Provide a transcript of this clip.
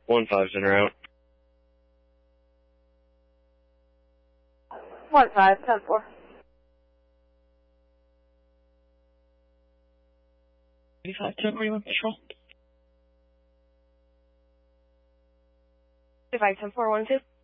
1-5's in route. 1-5, 10-4. 85, 10, where you on patrol? 85, 10-4, 1-2.